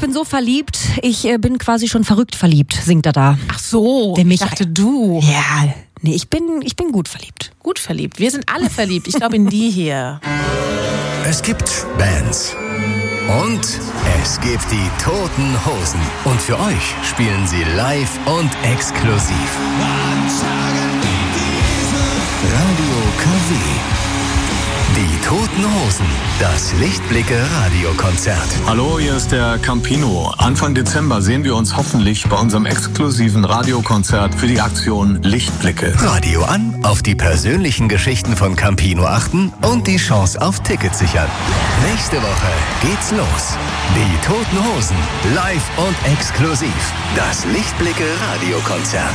bin so verliebt, ich bin quasi schon verrückt verliebt, singt er da. Ach so, Der ich Michael. dachte du. Ja, nee, ich bin gut verliebt. Gut verliebt. Wir sind alle verliebt. Ich glaube in die hier. Es gibt Bands. Und es gibt die Toten Hosen. Und für euch spielen sie live und exklusiv. Radio KW. Die Toten Hosen. Das Lichtblicke-Radiokonzert. Hallo, hier ist der Campino. Anfang Dezember sehen wir uns hoffentlich bei unserem exklusiven Radiokonzert für die Aktion Lichtblicke. Radio an, auf die persönlichen Geschichten von Campino achten und die Chance auf Tickets sichern. Nächste Woche geht's los. Die Toten Hosen. Live und exklusiv. Das Lichtblicke-Radiokonzert.